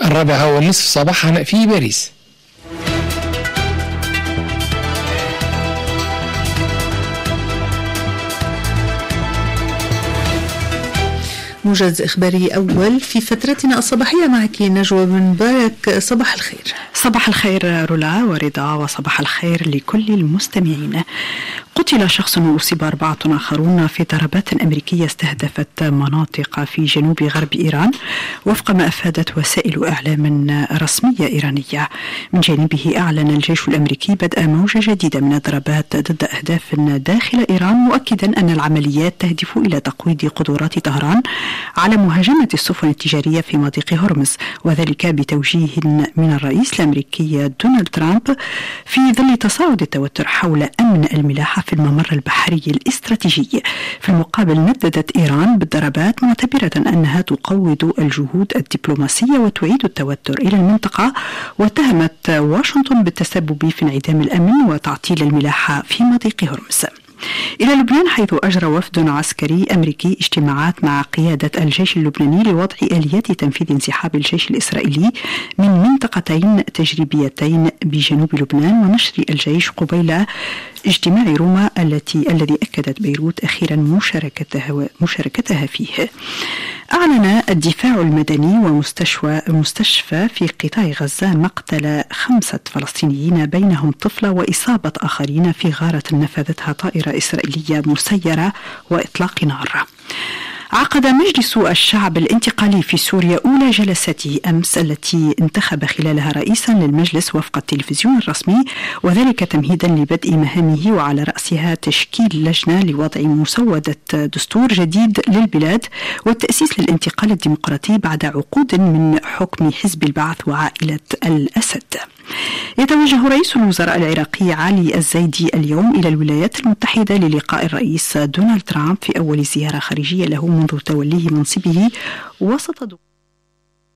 4:30 صباحا في باريس. موجز إخباري أول في فترتنا الصباحية معك نجوى بن مبارك. صباح الخير. صباح الخير رولا ورضا، وصباح الخير لكل المستمعين. قتل شخص وأصيب 4 آخرون في ضربات أمريكية استهدفت مناطق في جنوب غرب إيران وفق ما أفادت وسائل إعلام رسمية إيرانية. من جانبه أعلن الجيش الأمريكي بدء موجة جديدة من الضربات ضد أهداف داخل إيران، مؤكدا أن العمليات تهدف إلى تقويض قدرات طهران على مهاجمة السفن التجارية في مضيق هرمز، وذلك بتوجيه من الرئيس الأمريكي دونالد ترامب في ظل تصاعد التوتر حول أمن الملاحة في الممر البحري الاستراتيجي. في المقابل نددت إيران بالضربات معتبرة أنها تقوض الجهود الدبلوماسية وتعيد التوتر إلى المنطقة، واتهمت واشنطن بالتسبب في انعدام الأمن وتعطيل الملاحة في مضيق هرمز. إلى لبنان، حيث أجرى وفد عسكري أمريكي اجتماعات مع قيادة الجيش اللبناني لوضع آليات تنفيذ انسحاب الجيش الإسرائيلي من منطقتين تجريبيتين بجنوب لبنان ونشر الجيش قبيل اجتماع روما الذي أكدت بيروت أخيرا مشاركتها فيه. أعلن الدفاع المدني ومستشفى في قطاع غزة مقتل 5 فلسطينيين بينهم طفلة وإصابة آخرين في غارة نفذتها طائرة إسرائيلية مسيرة وإطلاق نار. عقد مجلس الشعب الانتقالي في سوريا أولى جلساته أمس التي انتخب خلالها رئيسا للمجلس وفق التلفزيون الرسمي، وذلك تمهيدا لبدء مهامه وعلى رأسها تشكيل لجنة لوضع مسودة دستور جديد للبلاد والتأسيس للانتقال الديمقراطي بعد عقود من حكم حزب البعث وعائلة الأسد. يتوجه رئيس الوزراء العراقي علي الزيدي اليوم إلى الولايات المتحدة للقاء الرئيس دونالد ترامب في أول زيارة خارجية له منذ توليه منصبه وسط